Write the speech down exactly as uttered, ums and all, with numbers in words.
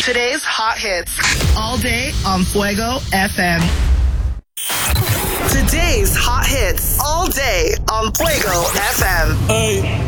Today's hot hits. All day on Fuego F M. Today's hot hits. All day on Fuego F M. Hey.